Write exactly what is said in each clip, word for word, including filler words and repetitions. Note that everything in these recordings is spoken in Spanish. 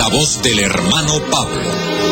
La voz del hermano Pablo.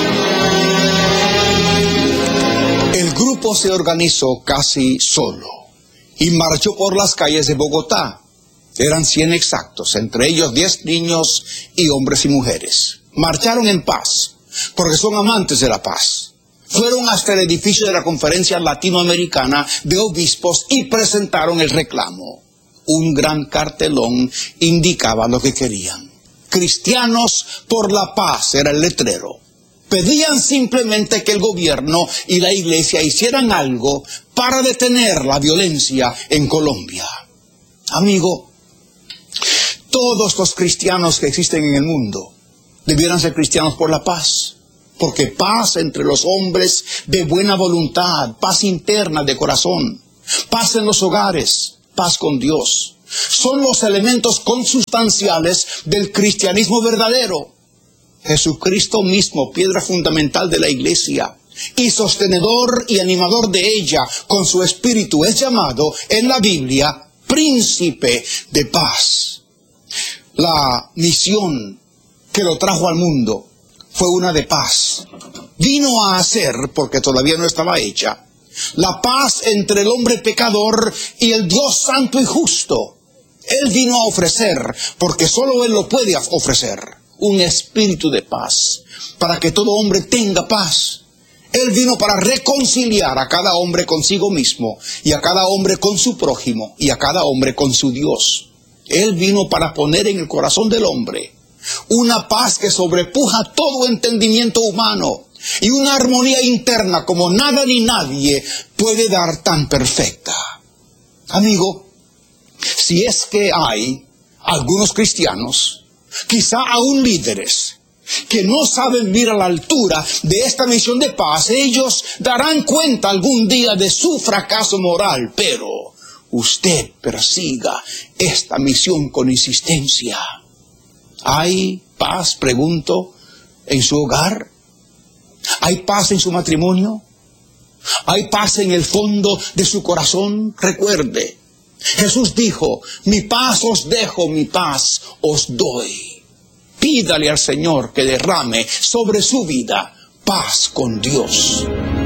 El grupo se organizó casi solo y marchó por las calles de Bogotá. Eran cien exactos, entre ellos diez niños y hombres y mujeres. Marcharon en paz, porque son amantes de la paz. Fueron hasta el edificio de la Conferencia Latinoamericana de Obispos y presentaron el reclamo. Un gran cartelón indicaba lo que querían. Cristianos por la paz era el letrero. Pedían simplemente que el gobierno y la iglesia hicieran algo para detener la violencia en Colombia. Amigo, todos los cristianos que existen en el mundo debieran ser cristianos por la paz. Porque paz entre los hombres de buena voluntad, paz interna de corazón, paz en los hogares, paz con Dios, son los elementos consustanciales del cristianismo verdadero. Jesucristo mismo, piedra fundamental de la iglesia y sostenedor y animador de ella con su espíritu, es llamado en la Biblia príncipe de paz. La misión que lo trajo al mundo fue una de paz. Vino a hacer, porque todavía no estaba hecha, la paz entre el hombre pecador y el Dios santo y justo. Él vino a ofrecer, porque solo Él lo puede ofrecer, un espíritu de paz, para que todo hombre tenga paz. Él vino para reconciliar a cada hombre consigo mismo, y a cada hombre con su prójimo, y a cada hombre con su Dios. Él vino para poner en el corazón del hombre una paz que sobrepuja todo entendimiento humano, y una armonía interna como nada ni nadie puede dar tan perfecta. Amigo, si es que hay algunos cristianos, quizá aún líderes, que no saben vivir a la altura de esta misión de paz, ellos darán cuenta algún día de su fracaso moral, pero usted persiga esta misión con insistencia. ¿Hay paz, pregunto, en su hogar? ¿Hay paz en su matrimonio? ¿Hay paz en el fondo de su corazón? Recuerde, Jesús dijo, mi paz os dejo, mi paz os doy. Pídale al Señor que derrame sobre su vida paz con Dios.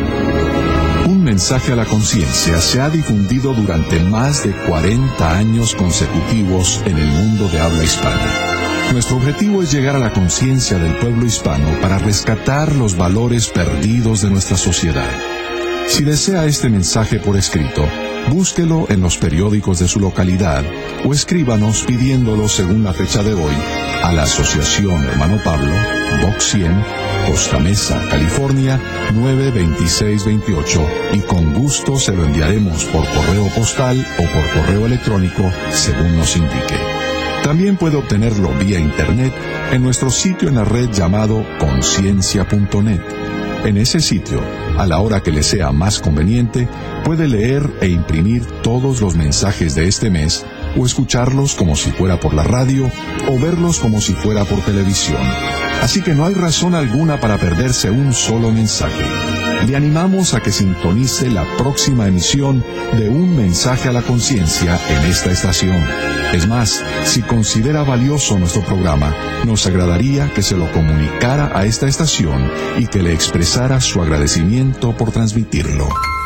Un mensaje a la conciencia se ha difundido durante más de cuarenta años consecutivos en el mundo de habla hispana. Nuestro objetivo es llegar a la conciencia del pueblo hispano para rescatar los valores perdidos de nuestra sociedad. Si desea este mensaje por escrito, búsquelo en los periódicos de su localidad o escríbanos pidiéndolo según la fecha de hoy a la Asociación Hermano Pablo, Box cien, Costa Mesa, California, nueve dos seis dos ocho, y con gusto se lo enviaremos por correo postal o por correo electrónico según nos indique. También puede obtenerlo vía internet en nuestro sitio en la red llamado conciencia punto net. En ese sitio, a la hora que le sea más conveniente, puede leer e imprimir todos los mensajes de este mes, o escucharlos como si fuera por la radio, o verlos como si fuera por televisión. Así que no hay razón alguna para perderse un solo mensaje. Le animamos a que sintonice la próxima emisión de Un Mensaje a la Conciencia en esta estación. Es más, si considera valioso nuestro programa, nos agradaría que se lo comunicara a esta estación y que le expresara su agradecimiento por transmitirlo.